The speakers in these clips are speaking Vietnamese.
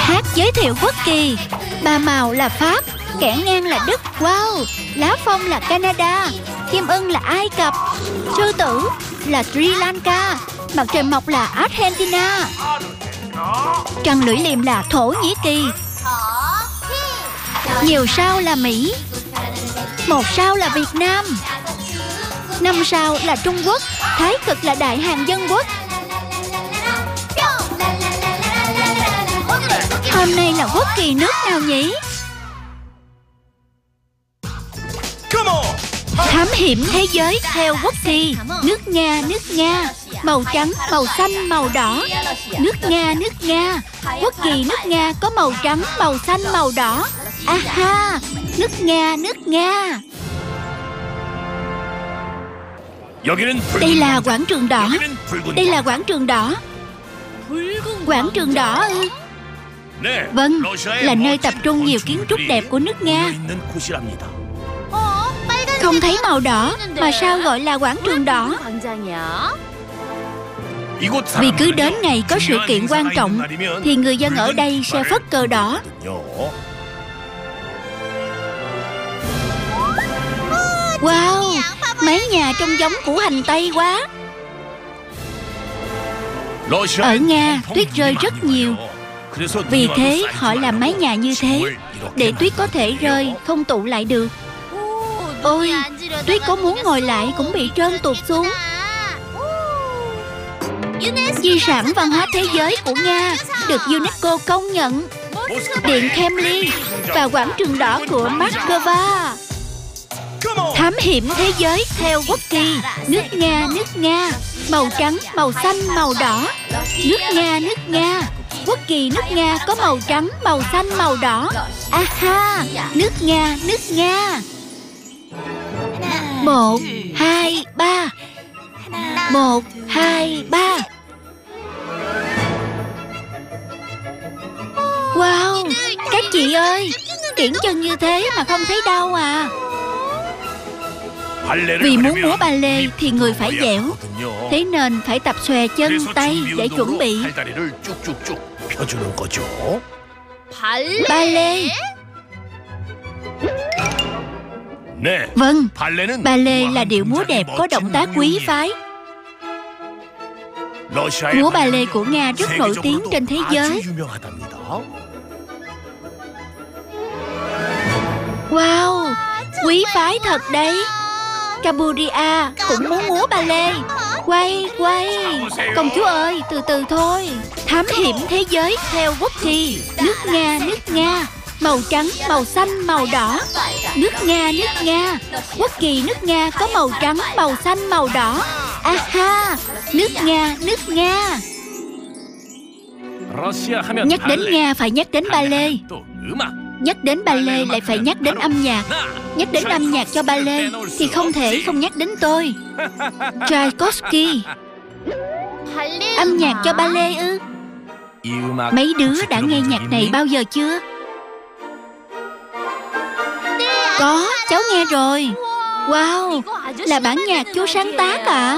hát giới thiệu quốc kỳ. Ba màu là Pháp, kẻ ngang là Đức. Wow, lá phong là Canada, chim ưng là Ai Cập, sư tử là Sri Lanka, mặt trời mọc là Argentina, trăng lưỡi liềm là Thổ Nhĩ Kỳ, nhiều sao là Mỹ, 1 sao là Việt Nam, 5 sao là Trung Quốc, Thái Cực là Đại Hàn Dân Quốc. Hôm nay là quốc kỳ nước nào nhỉ? Thám hiểm thế giới theo quốc kỳ. Nước Nga, nước Nga, màu trắng, màu xanh, màu đỏ. Nước Nga, nước Nga, quốc kỳ nước Nga có màu trắng, màu xanh, màu đỏ. Aha, nước Nga, nước Nga. Đây là quảng trường đỏ. Đây là quảng trường đỏ. Quảng trường đỏ ư? Vâng, là nơi tập trung nhiều kiến trúc đẹp của nước Nga. Không thấy màu đỏ mà sao gọi là quảng trường đỏ? Vì cứ đến ngày có sự kiện quan trọng thì người dân ở đây sẽ phất cờ đỏ. Wow, mái nhà trông giống củ hành tây quá. Ở Nga tuyết rơi rất nhiều, vì thế họ làm mái nhà như thế, để tuyết có thể rơi không tụ lại được. Ôi, tuyết có muốn ngồi lại cũng bị trơn tuột xuống. Di sản văn hóa thế giới của Nga được UNESCO công nhận. Điện Kremlin và quảng trường đỏ của Moscow. Thám hiểm thế giới theo quốc kỳ. Nước Nga, nước Nga, màu trắng, màu xanh, màu đỏ. Nước Nga, nước Nga, quốc kỳ nước Nga có màu trắng, màu xanh, màu đỏ. Aha, nước Nga, nước Nga. 1, 2, 3. 1, 2, 3. Wow, các chị ơi, kiễng chân như thế mà không thấy đau à? Vì muốn múa ba lê thì người phải dẻo, thế nên phải tập xòe chân tay để chuẩn bị. Ba lê. Vâng, ba lê là điệu múa đẹp có động tác quý phái. Múa ba lê của Nga rất nổi tiếng trên thế giới. Wow, quý phái thật đấy. Campuchia cũng muốn múa ba lê. Quay, quay. Công chúa ơi, từ từ thôi. Thám hiểm thế giới theo quốc kỳ. Nước Nga, nước Nga, màu trắng, màu xanh, màu đỏ. Nước Nga, nước Nga, quốc kỳ nước Nga có màu trắng, màu xanh, màu đỏ. Aha, nước Nga, nước Nga. Nhắc đến Nga phải nhắc đến ba lê. Nhắc đến ba lê lại phải nhắc đến âm nhạc. Nhắc đến âm nhạc cho ba lê thì không thể không nhắc đến tôi. Tchaikovsky. Âm nhạc cho ba lê ư? Mấy đứa đã nghe nhạc này bao giờ chưa? Có, cháu nghe rồi. Wow, là bản nhạc chú sáng tác à?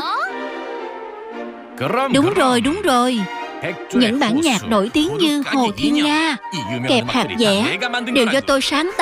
Đúng rồi, đúng rồi. Những bản nhạc nổi tiếng như Hồ Thiên Nga, Kẹp hạt dẻ đều do tôi sáng tác.